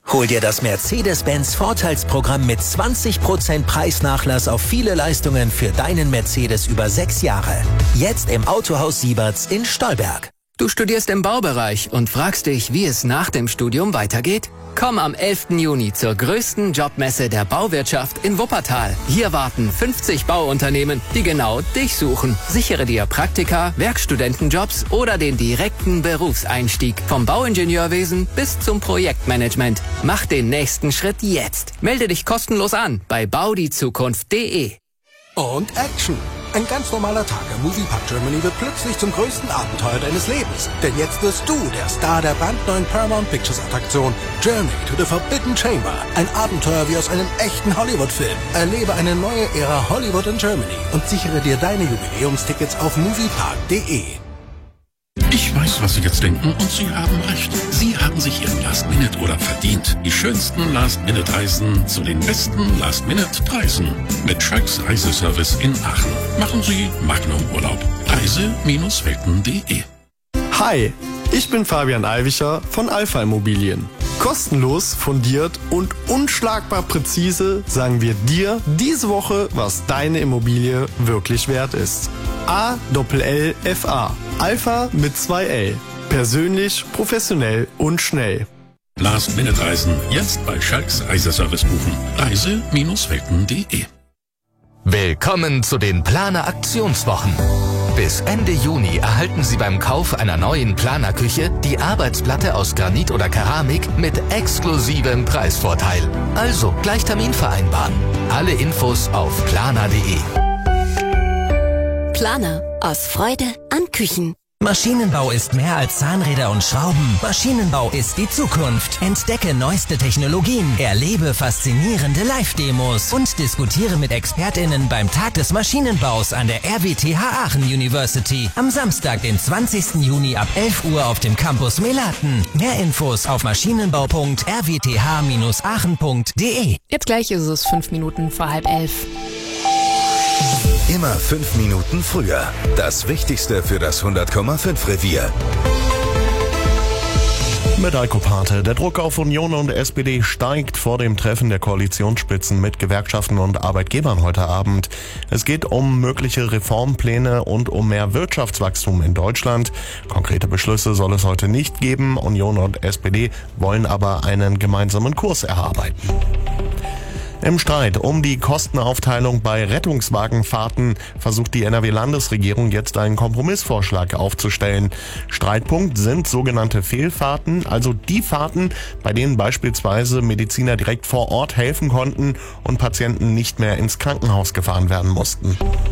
Hol dir das Mercedes-Benz Vorteilsprogramm mit 20% Preisnachlass auf viele Leistungen für deinen Mercedes über 6 Jahre. Jetzt im Autohaus Sieberts in Stolberg. Du studierst im Baubereich und fragst dich, wie es nach dem Studium weitergeht? Komm am 11. Juni zur größten Jobmesse der Bauwirtschaft in Wuppertal. Hier warten 50 Bauunternehmen, die genau dich suchen. Sichere dir Praktika, Werkstudentenjobs oder den direkten Berufseinstieg. Vom Bauingenieurwesen bis zum Projektmanagement. Mach den nächsten Schritt jetzt. Melde dich kostenlos an bei baudiezukunft.de. Und Action! Ein ganz normaler Tag im Moviepark Germany wird plötzlich zum größten Abenteuer deines Lebens. Denn jetzt wirst du der Star der brandneuen Paramount Pictures Attraktion Journey to the Forbidden Chamber. Ein Abenteuer wie aus einem echten Hollywood-Film. Erlebe eine neue Ära Hollywood in Germany und sichere dir deine Jubiläumstickets auf moviepark.de. Ich weiß, was Sie jetzt denken, und Sie haben recht. Sie haben sich Ihren Last-Minute-Urlaub verdient. Die schönsten Last-Minute-Reisen zu den besten Last-Minute-Preisen. Mit Schalks Reiseservice in Aachen. Machen Sie Magnum-Urlaub. Reise-welten.de. Hi, ich bin Fabian Alvicher von Alpha Immobilien. Kostenlos, fundiert und unschlagbar präzise sagen wir dir diese Woche, was deine Immobilie wirklich wert ist. ALLFA. Alpha mit 2 L. Persönlich, professionell und schnell. Last-Minute-Reisen jetzt bei Schalks Reiseservice buchen. Reise-welten.de. Willkommen zu den Planer-Aktionswochen. Bis Ende Juni erhalten Sie beim Kauf einer neuen Planerküche die Arbeitsplatte aus Granit oder Keramik mit exklusivem Preisvorteil. Also gleich Termin vereinbaren. Alle Infos auf planer.de. Planer. Aus Freude an Küchen. Maschinenbau ist mehr als Zahnräder und Schrauben. Maschinenbau ist die Zukunft. Entdecke neueste Technologien, erlebe faszinierende Live-Demos und diskutiere mit ExpertInnen beim Tag des Maschinenbaus an der RWTH Aachen University am Samstag, den 20. Juni ab 11 Uhr auf dem Campus Melaten. Mehr Infos auf maschinenbau.rwth-aachen.de. Jetzt gleich ist es 5 Minuten vor 10:30. Immer 5 Minuten früher. Das Wichtigste für das 100,5 Revier. Mit Eiko Pate. Der Druck auf Union und SPD steigt vor dem Treffen der Koalitionsspitzen mit Gewerkschaften und Arbeitgebern heute Abend. Es geht um mögliche Reformpläne und um mehr Wirtschaftswachstum in Deutschland. Konkrete Beschlüsse soll es heute nicht geben. Union und SPD wollen aber einen gemeinsamen Kurs erarbeiten. Im Streit um die Kostenaufteilung bei Rettungswagenfahrten versucht die NRW-Landesregierung jetzt einen Kompromissvorschlag aufzustellen. Streitpunkt sind sogenannte Fehlfahrten, also die Fahrten, bei denen beispielsweise Mediziner direkt vor Ort helfen konnten und Patienten nicht mehr ins Krankenhaus gefahren werden mussten.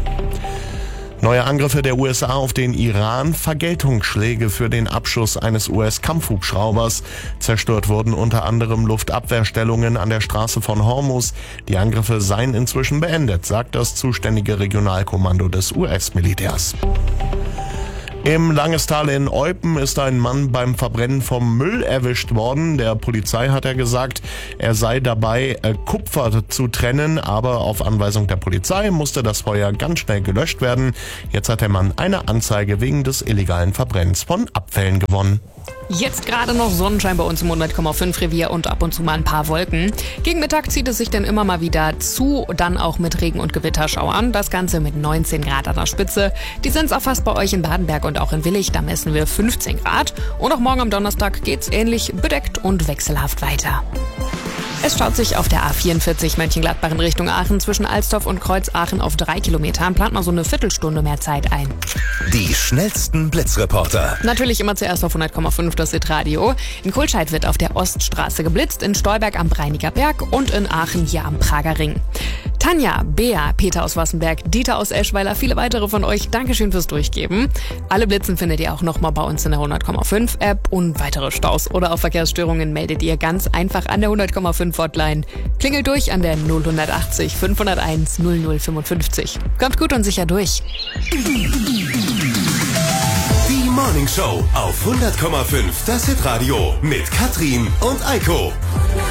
Neue Angriffe der USA auf den Iran, Vergeltungsschläge für den Abschuss eines US-Kampfhubschraubers. Zerstört wurden unter anderem Luftabwehrstellungen an der Straße von Hormuz. Die Angriffe seien inzwischen beendet, sagt das zuständige Regionalkommando des US-Militärs. Im Langestal in Eupen ist ein Mann beim Verbrennen vom Müll erwischt worden. Der Polizei hat er gesagt, er sei dabei, Kupfer zu trennen, aber auf Anweisung der Polizei musste das Feuer ganz schnell gelöscht werden. Jetzt hat der Mann eine Anzeige wegen des illegalen Verbrennens von Abfällen gewonnen. Jetzt gerade noch Sonnenschein bei uns im 100,5 Revier und ab und zu mal ein paar Wolken. Gegen Mittag zieht es sich dann immer mal wieder zu, dann auch mit Regen- und Gewitterschauern. Das Ganze mit 19 Grad an der Spitze. Die sind es auch fast bei euch in Badenberg und auch in Willig. Da messen wir 15 Grad. Und auch morgen am Donnerstag geht's ähnlich bedeckt und wechselhaft weiter. Es staut sich auf der A44 Mönchengladbach in Richtung Aachen zwischen Alstorf und Kreuz-Aachen auf 3 Kilometern. Plant mal so eine Viertelstunde mehr Zeit ein. Die schnellsten Blitzreporter. Natürlich immer zuerst auf 100,5 das Hitradio. In Kohlscheid wird auf der Oststraße geblitzt, in Stolberg am Breiniger Berg und in Aachen hier am Prager Ring. Tanja, Bea, Peter aus Wassenberg, Dieter aus Eschweiler, viele weitere von euch. Dankeschön fürs Durchgeben. Alle Blitzen findet ihr auch nochmal bei uns in der 100,5 App und weitere Staus oder auch Verkehrsstörungen meldet ihr ganz einfach an der 100,5 Hotline. Klingelt durch an der 0180 501 0055. Kommt gut und sicher durch. Die Morning Show auf 100,5 das Hitradio mit Katrin und Eiko.